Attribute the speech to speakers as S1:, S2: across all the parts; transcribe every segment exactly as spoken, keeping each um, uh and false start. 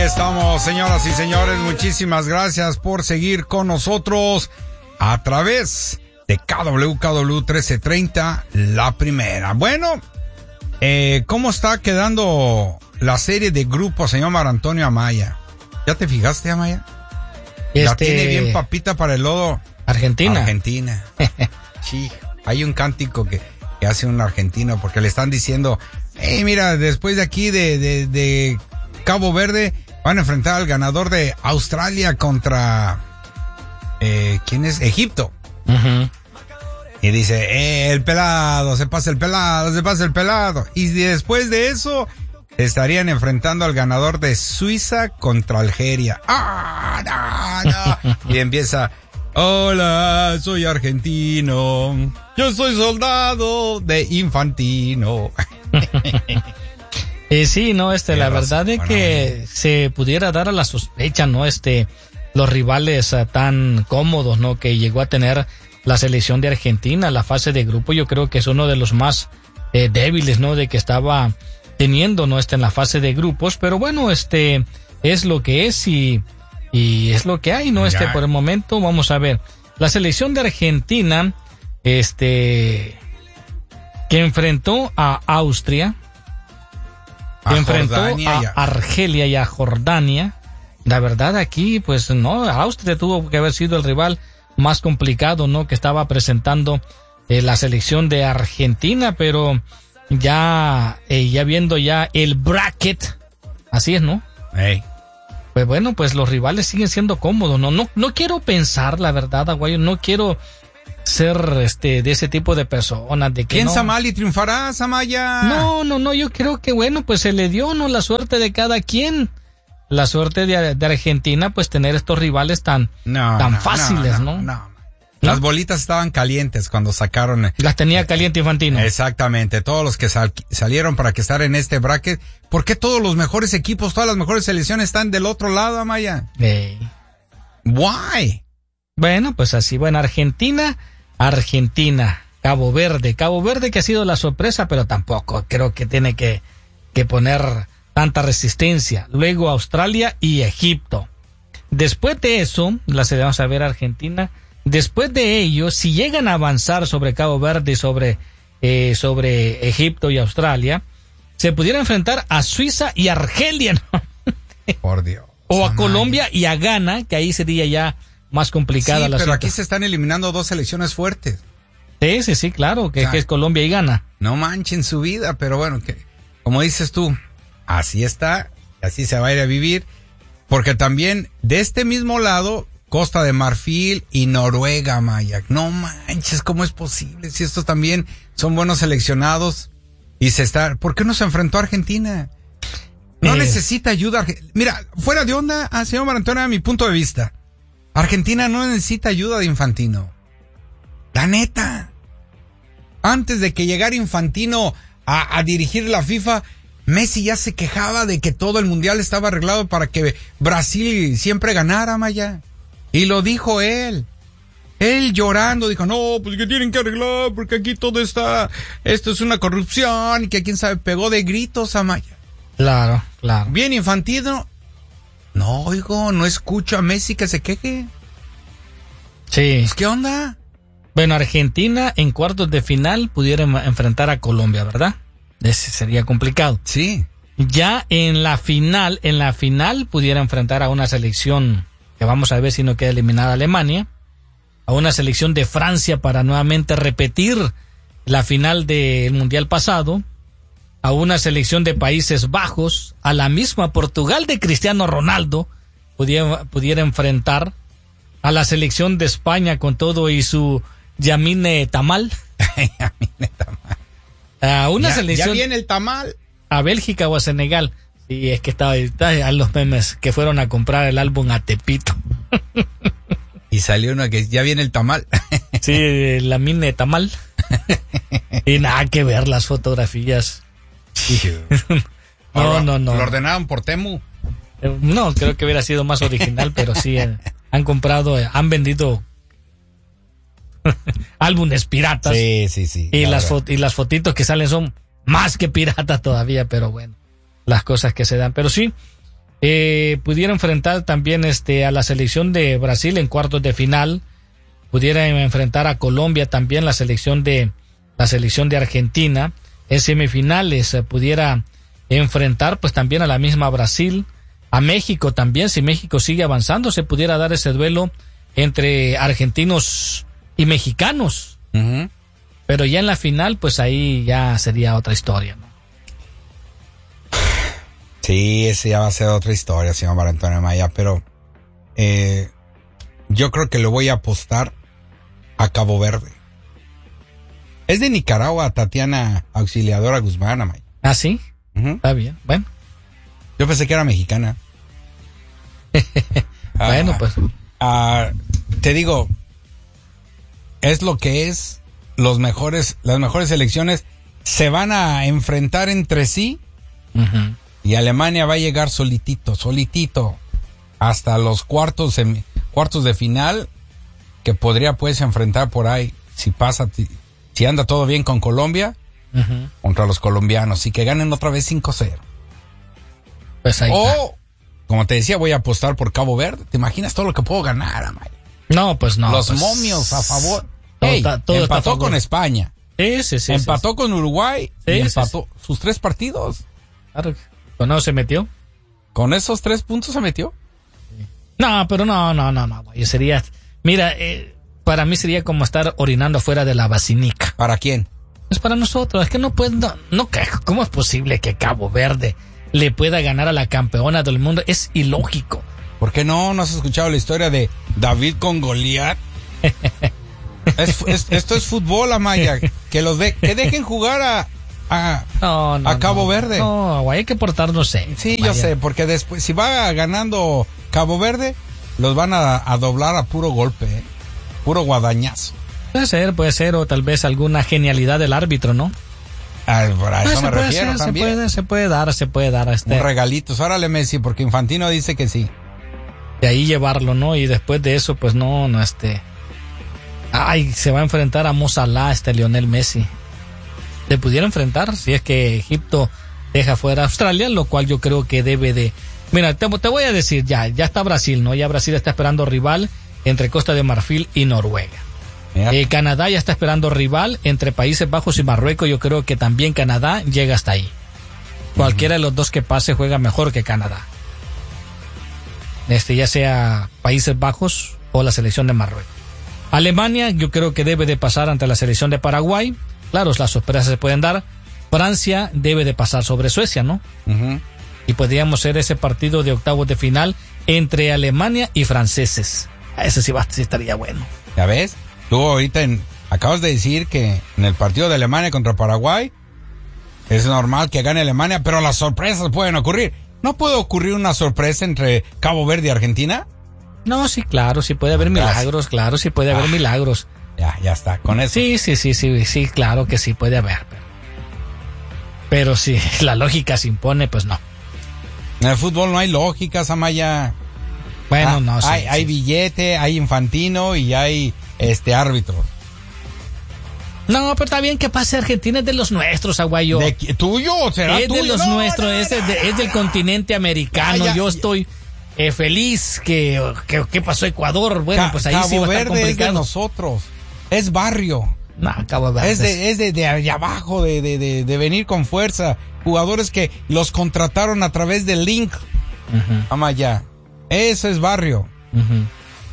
S1: estamos, señoras y señores. Muchísimas gracias por seguir con nosotros a través de K W K W trece treinta, La Primera. Bueno, eh, ¿cómo está quedando la serie de grupos, señor Marantonio Amaya? ¿Ya te fijaste, Amaya?
S2: Este...
S1: La tiene bien papita para el lodo.
S2: Argentina.
S1: Argentina. Sí, hay un cántico que, que hace un argentino porque le están diciendo, hey, mira, después de aquí de, de, de Cabo Verde van a enfrentar al ganador de Australia contra eh, ¿quién es? Egipto.
S2: Uh-huh.
S1: Y dice, eh, el pelado, se pasa el pelado, se pasa el pelado. Y después de eso estarían enfrentando al ganador de Suiza contra Algeria. ¡Ah, no, no! Y empieza, hola, soy argentino, yo soy soldado de Infantino.
S2: Eh, sí, no, este, la verdad es que se pudiera dar a la sospecha, ¿no? Este, los rivales uh, tan cómodos, ¿no? Que llegó a tener la selección de Argentina, la fase de grupo, yo creo que es uno de los más eh, débiles, ¿no? De que estaba teniendo, ¿no? Este, en la fase de grupos, pero bueno, este, es lo que es y, y es lo que hay, ¿no? Este, por el momento, vamos a ver. La selección de Argentina, este, que enfrentó a Austria, que enfrentó a Argelia y a Jordania. La verdad aquí, pues no, Austria tuvo que haber sido el rival más complicado, ¿no? Que estaba presentando eh, la selección de Argentina, pero ya, eh, ya viendo ya el bracket, así es, ¿no?
S1: Hey.
S2: Pues bueno, pues los rivales siguen siendo cómodos, ¿no? No, no quiero pensar, la verdad, Aguayo, no quiero ser este de ese tipo de personas de que
S1: ¿Quién
S2: no,
S1: Samali triunfará, Samaya?
S2: No, no, no, yo creo que bueno, pues se le dio, ¿no? La suerte de cada quien. La suerte de, de Argentina, pues tener estos rivales tan,
S1: no,
S2: tan
S1: no,
S2: fáciles,
S1: no,
S2: ¿no?
S1: No, no. Las bolitas estaban calientes cuando sacaron.
S2: Las tenía caliente Infantino.
S1: Exactamente, todos los que sal, salieron para que estar en este bracket. ¿Por qué todos los mejores equipos, todas las mejores selecciones están del otro lado, Amaya?
S2: Hey.
S1: Why?
S2: Bueno, pues así, bueno, Argentina, Argentina, Cabo Verde, Cabo Verde que ha sido la sorpresa, pero tampoco creo que tiene que, que poner tanta resistencia. Luego Australia y Egipto. Después de eso, la vamos a ver Argentina. Después de ello, si llegan a avanzar sobre Cabo Verde y sobre, eh, sobre Egipto y Australia, se pudiera enfrentar a Suiza y Argelia, ¿no?
S1: Por Dios.
S2: O a Colombia y a Ghana, que ahí sería ya más complicada
S1: sí,
S2: la
S1: pero
S2: cita.
S1: aquí se están eliminando dos selecciones fuertes.
S2: Sí, sí, sí, claro, que, o sea, que es Colombia y Ghana.
S1: No manchen su vida, pero bueno, que como dices tú, así está, así se va a ir a vivir, porque también de este mismo lado, Costa de Marfil y Noruega, Maya. No manches, ¿cómo es posible? Si estos también son buenos seleccionados y se está, ¿por qué no se enfrentó a Argentina? No eh. necesita ayuda. Mira, fuera de onda, ah, señor Marantonio, a mi punto de vista, Argentina no necesita ayuda de Infantino. La neta. Antes de que llegara Infantino a, a dirigir la FIFA, Messi ya se quejaba de que todo el mundial estaba arreglado para que Brasil siempre ganara, Maya. Y lo dijo él. Él llorando dijo, no, pues que tienen que arreglar porque aquí todo está, esto es una corrupción y que quién sabe, pegó de gritos a Maya.
S2: Claro, claro.
S1: Bien Infantino. No, oigo, no escucho a Messi que se queje.
S2: Sí.
S1: Pues, ¿qué onda?
S2: Bueno, Argentina en cuartos de final pudiera enfrentar a Colombia, ¿verdad? Ese sería complicado.
S1: Sí.
S2: Ya en la final, en la final pudiera enfrentar a una selección que vamos a ver si no queda eliminada Alemania, a una selección de Francia para nuevamente repetir la final del Mundial pasado, a una selección de Países Bajos, a la misma Portugal de Cristiano Ronaldo, pudiera, pudiera enfrentar a la selección de España con todo y su Yamine Tamal.
S1: Yamine Tamal.
S2: A una
S1: ya,
S2: selección.
S1: Ya viene el tamal.
S2: A Bélgica o a Senegal. Sí, es que estaba, estaba a los memes que fueron a comprar el álbum a Tepito.
S1: Y salió uno que ya viene el tamal.
S2: Sí, la mine tamal. Y nada que ver las fotografías. No, no, no.
S1: ¿Lo ordenaron por Temu?
S2: No, creo que hubiera sido más original, pero sí, eh, han comprado, eh, han vendido álbumes piratas.
S1: Sí, sí, sí.
S2: Y las, fo- y las fotitos que salen son más que piratas todavía, pero bueno, las cosas que se dan. Pero sí, Eh, pudiera enfrentar también este, a la selección de Brasil en cuartos de final. Pudiera enfrentar a Colombia también, la selección de, la selección de Argentina. En semifinales eh, pudiera enfrentar pues también a la misma Brasil. A México también, si México sigue avanzando, se pudiera dar ese duelo entre argentinos y mexicanos.
S1: Uh-huh.
S2: Pero ya en la final, pues ahí ya sería otra historia, ¿no?
S1: Sí, ese ya va a ser otra historia, señor Mario Antonio Amaya, pero eh, yo creo que le voy a apostar a Cabo Verde. Es de Nicaragua, Tatiana Auxiliadora Guzmán, Amaya.
S2: ¿Ah, sí?
S1: Uh-huh.
S2: Está bien, bueno.
S1: Yo pensé que era mexicana.
S2: Bueno,
S1: ah,
S2: pues.
S1: Ah, te digo, es lo que es. Los mejores, las mejores selecciones se van a enfrentar entre sí.
S2: Uh-huh.
S1: Y Alemania va a llegar solitito, solitito, hasta los cuartos, semi, cuartos de final, que podría pues enfrentar por ahí, si pasa, si anda todo bien con Colombia, uh-huh, contra los colombianos, y que ganen otra vez cinco cero.
S2: Pues ahí
S1: o,
S2: está.
S1: Como te decía, voy a apostar por Cabo Verde. ¿Te imaginas todo lo que puedo ganar, Amaya?
S2: No, pues no.
S1: Los
S2: pues,
S1: momios a favor.
S2: Todo,
S1: Hey,
S2: todo
S1: empató con España.
S2: Sí, sí, sí.
S1: Empató
S2: sí,
S1: con Uruguay
S2: sí,
S1: y
S2: sí,
S1: empató
S2: sí.
S1: sus tres partidos.
S2: Claro. ¿Con no se metió?
S1: ¿Con esos tres puntos se metió?
S2: No, pero no, no, no, no, güey. Sería, mira, eh, para mí sería como estar orinando fuera de la basinica.
S1: ¿Para quién?
S2: Es para nosotros. Es que no puede, no, no, ¿cómo es posible que Cabo Verde le pueda ganar a la campeona del mundo? Es ilógico.
S1: ¿Por qué no? ¿No has escuchado la historia de David con Goliat? es, es, esto es fútbol, Amaya. Que los de, que dejen jugar a a,
S2: no, no,
S1: a Cabo
S2: no,
S1: Verde.
S2: No, güey, hay que portarnos serio.
S1: Sí,
S2: vaya.
S1: yo sé, porque después, si va ganando Cabo Verde, los van a, a doblar a puro golpe, ¿eh? Puro guadañazo.
S2: Puede ser, puede ser, o tal vez alguna genialidad del árbitro, ¿no?
S1: Ah, por a eso
S2: pues
S1: me
S2: puede
S1: refiero
S2: ser,
S1: también.
S2: Se puede, se puede dar, se puede dar. Este,
S1: un regalito, órale Messi, porque Infantino dice que sí.
S2: De ahí llevarlo, ¿no? Y después de eso, pues no, no, este... Ay, se va a enfrentar a Mo Salah, este Lionel Messi. Se pudiera enfrentar si es que Egipto deja fuera a Australia, lo cual yo creo que debe de... Mira, te, te voy a decir ya, ya está Brasil, ¿no? Ya Brasil está esperando rival entre Costa de Marfil y Noruega. Eh, Canadá ya está esperando rival entre Países Bajos y Marruecos. Yo creo que también Canadá llega hasta ahí. Cualquiera uh-huh. de los dos que pase juega mejor que Canadá. Este, ya sea Países Bajos o la selección de Marruecos. Alemania yo creo que debe de pasar ante la selección de Paraguay. Claro, las sorpresas se pueden dar. Francia debe de pasar sobre Suecia, ¿no?
S1: Uh-huh.
S2: Y podríamos ser ese partido de octavos de final entre Alemania y franceses. Ese sí, va, sí estaría bueno.
S1: ¿Ya ves? Tú ahorita en, acabas de decir que en el partido de Alemania contra Paraguay es normal que gane Alemania, pero las sorpresas pueden ocurrir. ¿No puede ocurrir una sorpresa entre Cabo Verde y Argentina?
S2: No, sí, claro, sí puede haber milagros, claro, sí puede haber ah, milagros.
S1: Ya, ya está, con eso.
S2: Sí, sí, sí, sí, sí, claro que sí puede haber. Pero, pero si la lógica se impone, pues no.
S1: En el fútbol no hay lógica, Amaya.
S2: Bueno,
S1: ah,
S2: no, sí.
S1: Hay,
S2: sí.
S1: hay billete, hay Infantino y hay este árbitro.
S2: No, pero está bien que pase. Argentina es de los nuestros, Aguayo.
S1: ¿De tuyo? ¿Será
S2: es
S1: tuyo?
S2: Es de los
S1: no,
S2: nuestros,
S1: no, no,
S2: es, de, es del continente americano. Ya, ya, Yo estoy eh, feliz que, que, que pasó Ecuador. Bueno,
S1: Ca-
S2: pues ahí
S1: Cabo
S2: sí va a estar
S1: Verde
S2: complicado.
S1: es de nosotros. Es barrio.
S2: No, Cabo Verde.
S1: Es de, es de, de, de abajo, de, de, de, de venir con fuerza. Jugadores que los contrataron a través del link. Uh-huh. Amaya. Eso es barrio.
S2: Uh-huh.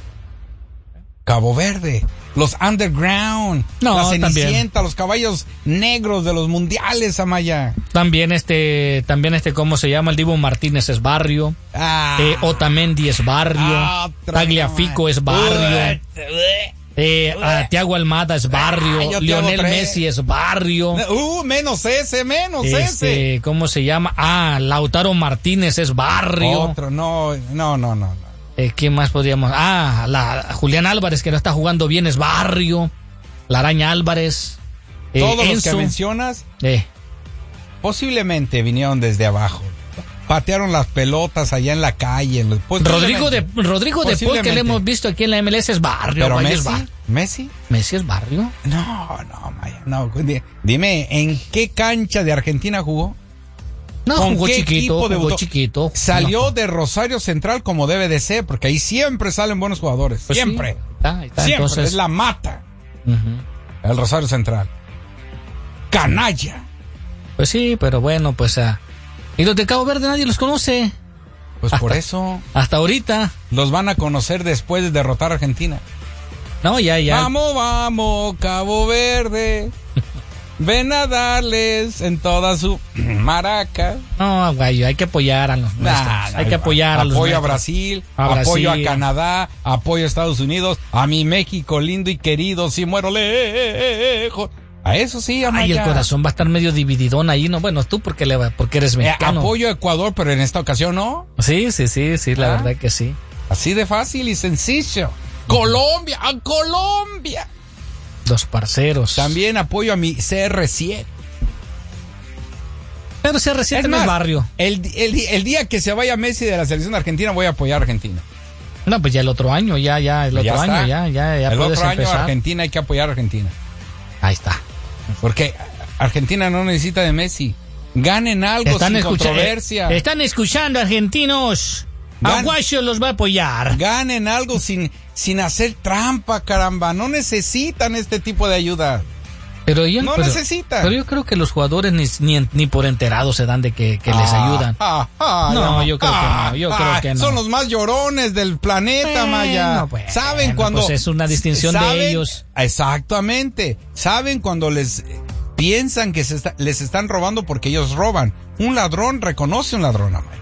S1: Cabo Verde. Los underground.
S2: No,
S1: la Cenicienta,
S2: también.
S1: los caballos negros de los mundiales, Amaya.
S2: También este, también este, ¿cómo se llama? El Divo Martínez es barrio.
S1: Ah,
S2: eh, Otamendi es barrio.
S1: Ah,
S2: Tagliafico es barrio. Eh, uh, Thiago Almada es barrio. Ah, Lionel Messi es barrio.
S1: Uh, menos ese, menos
S2: este,
S1: ese.
S2: ¿Cómo se llama? Ah, Lautaro Martínez es barrio.
S1: Otro, no, no, no, no. no.
S2: Eh, ¿Quién más podríamos? Ah, la Julián Álvarez, que no está jugando bien, es barrio. La Araña Álvarez.
S1: Eh, Todos Enzo, los que mencionas
S2: eh.
S1: posiblemente vinieron desde abajo. Patearon las pelotas allá en la calle.
S2: Rodrigo de Rodrigo de Paul, que le hemos visto aquí en la M L S, es barrio.
S1: Pero Messi,
S2: es bar-
S1: ¿Messi?
S2: ¿Messi es barrio?
S1: No, no, Maya, no. Dime, ¿en qué cancha de Argentina jugó?
S2: No,
S1: ¿Con
S2: jugó
S1: qué
S2: chiquito,
S1: equipo
S2: jugó
S1: debutó?
S2: chiquito.
S1: Salió
S2: No.
S1: de Rosario Central como debe de ser, porque ahí siempre salen buenos jugadores.
S2: Pues
S1: siempre.
S2: Sí, está, está,
S1: Siempre.
S2: entonces...
S1: Es la mata.
S2: Uh-huh.
S1: El Rosario Central. Canalla.
S2: Pues sí, pero bueno, pues... Uh, y los de Cabo Verde nadie los conoce.
S1: Pues
S2: hasta,
S1: por eso.
S2: Hasta ahorita.
S1: Los van a conocer después de derrotar a Argentina.
S2: No, ya, ya.
S1: Vamos, vamos, Cabo Verde. Ven a darles en toda su maraca.
S2: No, güey, hay que apoyar a los nuestros. Nah, hay que apoyar a los
S1: Apoyo
S2: nuestros.
S1: a Brasil,
S2: a
S1: apoyo
S2: Brasil.
S1: a Canadá, apoyo a Estados Unidos, a mi México lindo y querido, si muero lejos. A eso sí, Amaya.
S2: Ay, el corazón va a estar medio divididón ahí, ¿no? Bueno, tú porque, le va, porque eres mexicano.
S1: Eh, apoyo a Ecuador, pero en esta ocasión no.
S2: Sí, sí, sí, sí, la ah, verdad que sí.
S1: Así de fácil y sencillo. Colombia, a Colombia.
S2: Los parceros.
S1: También apoyo a mi C R siete.
S2: Pero C R siete en el barrio.
S1: El, el, el día que se vaya Messi de la selección argentina, voy a apoyar a Argentina.
S2: No, pues ya el otro año, ya, ya, el
S1: pues
S2: otro
S1: ya
S2: año, ya, ya, ya
S1: el
S2: puedes
S1: otro
S2: empezar.
S1: año Argentina hay que apoyar a Argentina.
S2: Ahí está.
S1: Porque Argentina no necesita de Messi. Ganen algo
S2: están
S1: sin
S2: escucha-
S1: controversia.
S2: Eh, están escuchando, argentinos.
S1: Gan-
S2: Aguayo los va a apoyar.
S1: Ganen algo sin, sin hacer trampa, caramba. No necesitan este tipo de ayuda.
S2: Pero yo,
S1: no
S2: pero,
S1: necesitan.
S2: Pero yo creo que los jugadores ni, ni, ni por enterados se dan de que, que ah, les ayudan.
S1: Ah, ah,
S2: no,
S1: ya,
S2: yo creo
S1: ah,
S2: que no. Yo
S1: ah,
S2: creo que no.
S1: Son los más llorones del planeta,
S2: bueno,
S1: Maya.
S2: Bueno,
S1: saben cuando.
S2: Pues es una distinción
S1: saben,
S2: de ellos.
S1: Exactamente. Saben cuando les piensan que se está, les están robando porque ellos roban. Un ladrón reconoce un ladrón, Maya.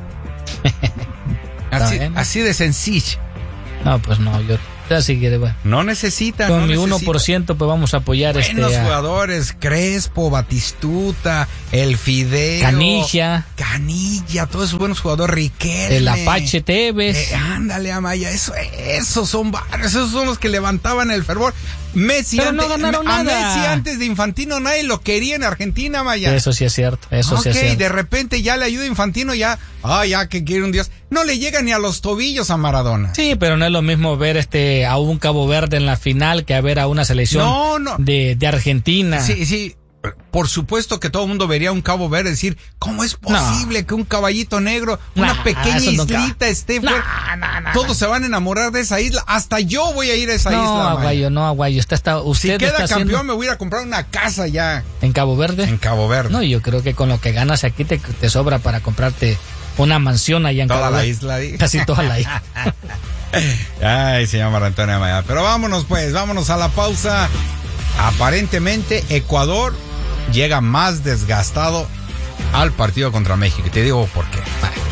S1: así, así de sencillo.
S2: No, pues no, yo así que bueno.
S1: No necesitan.
S2: Con
S1: no
S2: mi
S1: necesitan.
S2: uno por ciento pues vamos a apoyar
S1: Buenos
S2: este. Buenos
S1: jugadores, Crespo, Batistuta, el Fideo.
S2: Canilla.
S1: Canilla, todos esos buenos jugadores, Riquelme.
S2: El Apache Tevez.
S1: Eh, ándale, Amaya, eso, esos son varios, esos son los que levantaban el fervor. Messi,
S2: Pero
S1: antes,
S2: no ganaron
S1: a
S2: nada.
S1: Messi antes de Infantino nadie lo quería en Argentina, Maya.
S2: Eso sí es cierto, eso
S1: okay,
S2: sí es cierto.
S1: de repente ya le ayuda a Infantino, ya, ah, ya que quiere un Dios. No le llega ni a los tobillos a Maradona.
S2: Sí, pero no es lo mismo ver este a un Cabo Verde en la final que a ver a una selección
S1: no, no.
S2: De, de Argentina.
S1: Sí, sí. Por supuesto que todo el mundo vería un Cabo Verde decir, ¿cómo es posible no. que un caballito negro, una
S2: nah,
S1: pequeña islita
S2: nunca.
S1: esté
S2: nah,
S1: fuera?
S2: Nah, nah,
S1: Todos
S2: nah.
S1: se van a enamorar de esa isla. Hasta yo voy a ir a esa
S2: no,
S1: isla.
S2: No, Aguayo, no, Aguayo. Usted está, usted
S1: si queda
S2: está
S1: campeón,
S2: haciendo...
S1: me voy a ir a comprar una casa ya.
S2: ¿En Cabo Verde?
S1: En Cabo Verde.
S2: No, yo creo que con lo que ganas aquí te, te sobra para comprarte una mansión allá en
S1: toda
S2: Cabo
S1: la
S2: Verde.
S1: isla. ¿sí?
S2: Casi toda la isla.
S1: Ay, señor Marco Antonio Amaya. Pero vámonos pues, vámonos a la pausa. Aparentemente Ecuador llega más desgastado al partido contra México. Y te digo por qué.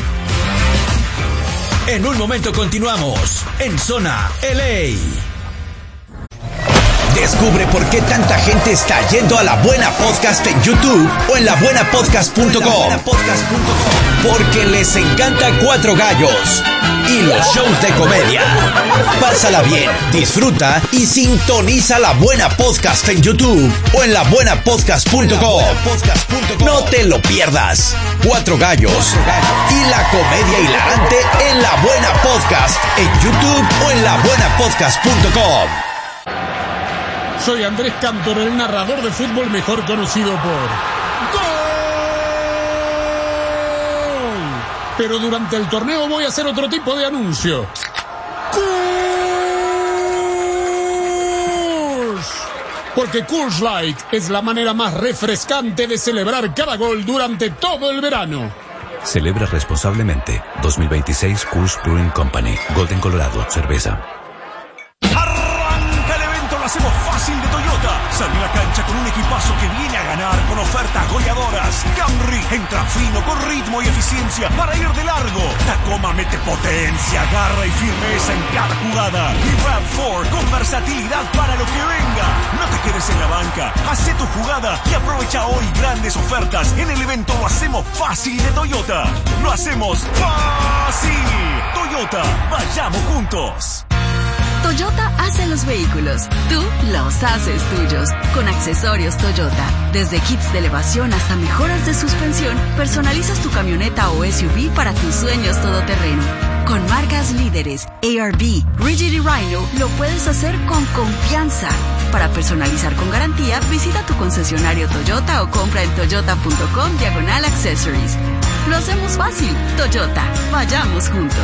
S3: En un momento continuamos en Zona L A. Descubre por qué tanta gente está yendo a La Buena Podcast en YouTube o en la buena podcast punto com. Porque les encanta Cuatro Gallos y los shows de comedia. Pásala bien, disfruta y sintoniza La Buena Podcast en YouTube o en la buena podcast punto com. No te lo pierdas. Cuatro Gallos y la comedia hilarante en La Buena Podcast en YouTube o en la buena podcast punto com.
S4: Soy Andrés Cantor, el narrador de fútbol mejor conocido por ¡Gol! Pero durante el torneo voy a hacer otro tipo de anuncio. ¡Coors! Porque Coors Light es la manera más refrescante de celebrar cada gol durante todo el verano.
S5: Celebra responsablemente. dos mil veintiséis Coors Brewing Company. Golden, Colorado. Cerveza.
S3: Lo hacemos fácil de Toyota. Sale a la cancha con un equipazo que viene a ganar con ofertas goleadoras. Camry entra fino con ritmo y eficiencia para ir de largo. Tacoma mete potencia, garra y firmeza en cada jugada. Y RAV cuatro con versatilidad para lo que venga. No te quedes en la banca. Hacé tu jugada y aprovecha hoy grandes ofertas en el evento Lo hacemos fácil de Toyota. Lo hacemos fácil. Toyota, vayamos juntos.
S6: Toyota hace los vehículos, tú los haces tuyos. Con accesorios Toyota, desde kits de elevación hasta mejoras de suspensión, personalizas tu camioneta o S U V para tus sueños todoterreno. Con marcas líderes, A R B, Rigid y Rhino, lo puedes hacer con confianza. Para personalizar con garantía, visita tu concesionario Toyota o compra en toyota.com diagonal accessories. Lo hacemos fácil. Toyota, vayamos juntos.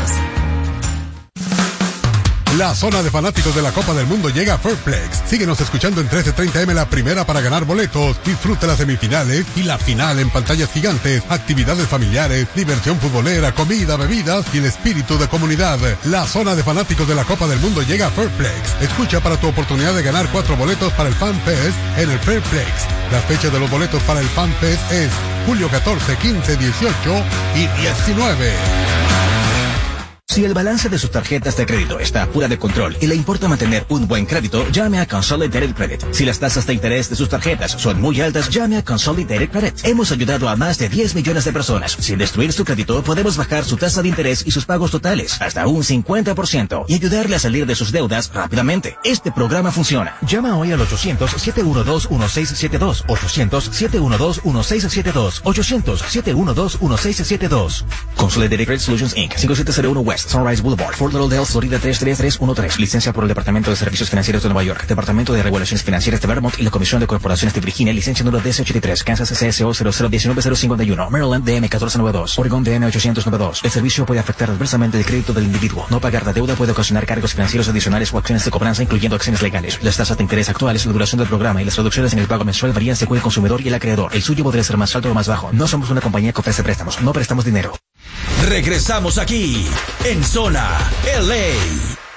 S4: La zona de fanáticos de la Copa del Mundo llega a Fairplex. Síguenos escuchando en trece treinta eme la primera para ganar boletos. Disfruta las semifinales y la final en pantallas gigantes, actividades familiares, diversión futbolera, comida, bebidas y el espíritu de comunidad. La zona de fanáticos de la Copa del Mundo llega a Fairplex. Escucha para tu oportunidad de ganar cuatro boletos para el Fan Fest en el Fairplex. Las fechas de los boletos para el Fan Fest es julio catorce, quince, dieciocho y diecinueve.
S7: Si el balance de sus tarjetas de crédito está fuera de control y le importa mantener un buen crédito, llame a Consolidated Credit. Si las tasas de interés de sus tarjetas son muy altas, llame a Consolidated Credit. Hemos ayudado a más de diez millones de personas. Sin destruir su crédito, podemos bajar su tasa de interés y sus pagos totales hasta un cincuenta por ciento y ayudarle a salir de sus deudas rápidamente. Este programa funciona. Llama hoy al ochocientos, siete uno dos, uno seis siete dos, ochocientos, siete uno dos, uno seis siete dos, ochocientos, siete uno dos, uno seis siete dos. Consolidated Credit Solutions incorporated. cinco siete cero uno West Sunrise Boulevard, Fort Lauderdale, Florida tres tres tres uno tres. Licencia por el Departamento de Servicios Financieros de Nueva York, Departamento de Regulaciones Financieras de Vermont y la Comisión de Corporaciones de Virginia. Licencia número D S ochenta y tres. Kansas C S O cero cero uno nueve cero cinco uno. Maryland D M uno cuatro nueve dos. Oregon D M ochocientos noventa y dos. El servicio puede afectar adversamente el crédito del individuo. No pagar la deuda puede ocasionar cargos financieros adicionales o acciones de cobranza, incluyendo acciones legales. Las tasas de interés actuales, la duración del programa y las reducciones en el pago mensual varían según el consumidor y el acreedor. El suyo podría ser más alto o más bajo. No somos una compañía que ofrece préstamos. No prestamos dinero.
S3: Regresamos aquí en Zona L A.